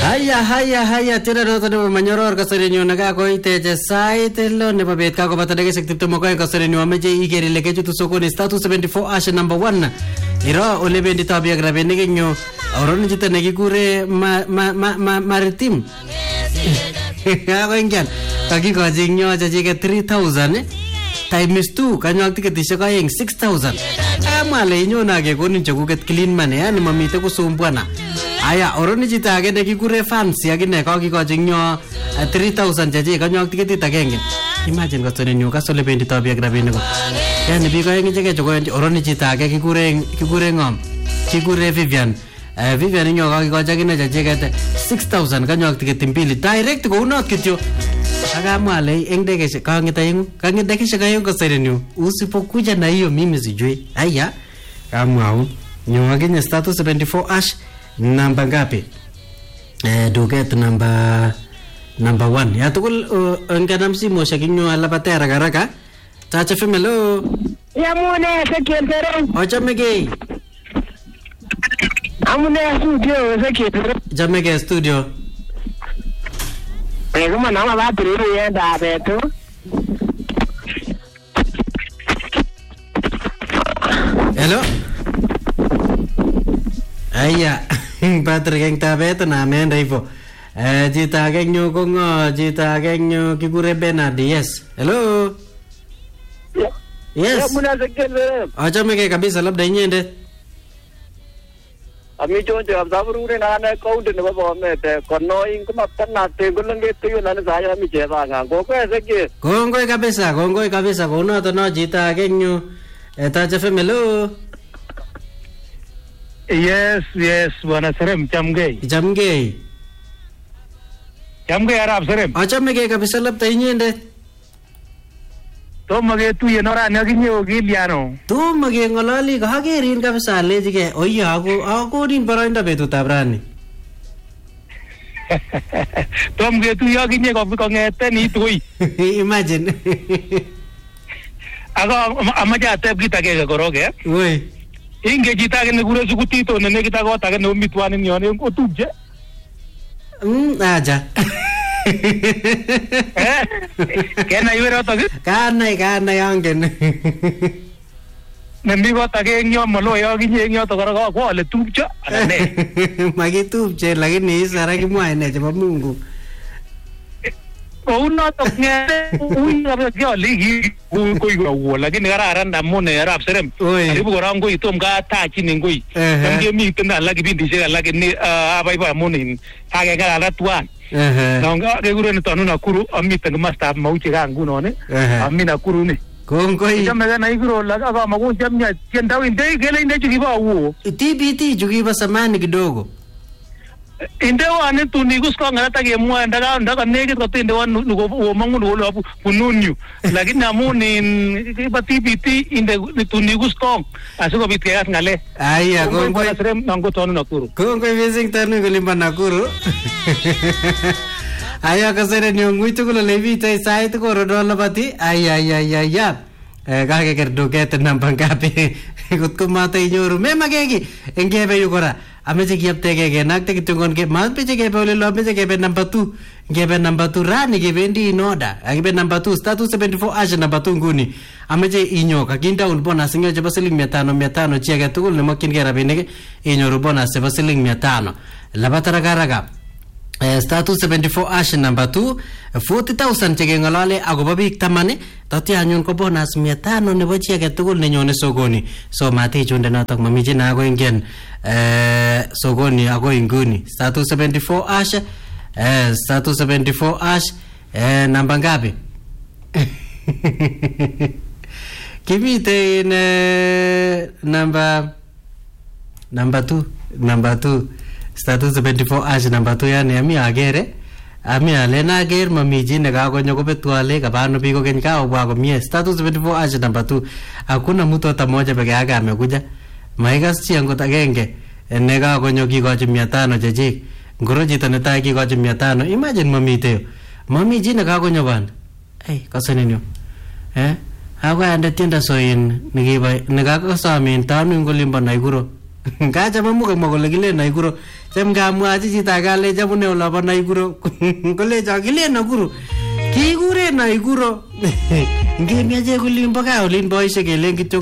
Haya tena noto nebo manyoror kasarenyu nekakoiteche sait lo nebo bet kakobata dakikaishek 22 kasarenyu ameche iker ile kechutu sokoni status 74 ash number 1 iro ole bendito biak rabinik eng yu oroni chito nekikure maritim ako ingyan kakikochi eng yo chechike 3000 times 2 kanyok tiketishek aeng 6000 amwale inyona akekonin chekuket clean money yani mamite kusumbuana. Aya oroni chito age nekikure fancy akine kakikochi eng yo 3000 cheche kanyok tiketit agenge. Imagine kotone nyu kasole bendito biak rabinik ko. Yani biko aeng icheke choko oroni chito age kikure ngom. Kikure Vivian. Vivian inyo kakikochi akine checheket 6000 kanyok tiketi mbili direct kounot kityo. Akamwale eng dekeshek kang'et dekeshek aeng koserenyu usipokuja na hiyo mimi sijui. Aya kamwau nyo akinye status 74 ash namba ngapi? Duket namba 1. Ya tukul nganam simoshek inyo alapate haraka. Tacha femelo. Ya mune seketero. Ochamege. Amune studio seketero. Jamege studio. Kuma nama batiri yenda betu. Hello. Aya, Patrick eng tabet na menda hivyo. Jita genyo kongo, jita genyo kikure Bernard. Yes. Hello. Yes. Achameke kabisa labda inyende. Ami chonjo abdabure na na kaunti ne baba mete kono in kuma tanna te gulunge tiyo na saya mi cheba nga goko eseke kongoi kabisa kono to no jita genyo tacha femelo. Yes, bwana Serem chamgei arab Serem achameke kabisa labda inyende. Tomage tuye nora naginye ogiliano. Tomage ngolali kagerin kabisa lejige oya ako din barainda betutab rani. Tomage tuye aginye kongete ni tui. Imagine. Ako amaje atep kitagege koroge. Woi. Inge jitage ne gure sukutito ne nekita kota ke no mitwani nyone ko tubje. Aja. Kena iwero to kanai angen nembi ko tage ngyo malo yo ginye ngyo to kora ko ale tupcho ane magitupche lakini isara kimwae ne chebo Mungu uno to ngere uyo yo ligi koi go lakini kararan ndamone arab Serem alibu kora ngoi tom ga tachi ni ngoi nge mi tena lagi bindi shega lakini abaiba monin tage ngara tuan nonga gegure ni tonu Nakuru amita ngmasta mauchi gangu none amina Nakuru ni kongoi jamega na iguro laga kama ko jamnya kenda winde gele inde chukiba uo TBT chukiba samani kidogo inde wane tunigus ko ngata ke mwa ndaga negit ko tinde wan nugo mangu nugo pununyu lakini amuni kiba TBT inde tunigus ko asiko bitke ngale aya kongoi Serem nango tonu Nakuru kongoi vising tanu golimba Nakuru aya kasere nyongu tukula levita sait ko rodola pati aya kage kerduket namba ngapi kutko mata inyoru memagegi engebe yukora ameche kiyaptege kenakte kitungon ke mapeche kebe ole lo ameche kebe number 2 ngebe number 2 rani kebendi in order akibe number 2 status 74 ash number 2 nguni ameche inyoka kinda ul bonus ngyo chebo siling 500 chi age tugul nemokyingei rabinik inyoru bonus chebo siling 500 labataragaraka status 74 ash number 2 40,000 cheke ngolale akobo biik 10 tatya anyun ko bonus 500 nebo chi age tugul nenyone sokoni so mati chunde notok mamiji na ako ingen sokoni ako inguni status 74 ash status 74 ash namba ngapi kimite in number 2 status 74 ash number 2 yani ami agere ami alena ager mamiji nekakonyo kobetwale kabano biko keny kaobwa komie status 74 ash number 2 hakuna mtu hata mmoja peke yake amekuja maikas chi angot agenge nekakonyo kikochi 500 chechik ngoro chito netai kikochi 500 imagine mamiji nekakonyo bana kasenenyo ako ande tienda soin nikiba nekakosamin tanu ngolimba Naikuro Ngacham amuka kole kilen Naikuro. Cham ngamwachi chito age ale chamune olabo Naikuro. Kolecho kilen Nakuru. Kikure Naikuro. Ngemiache kulimbo kaa olin boisiek kelen kityo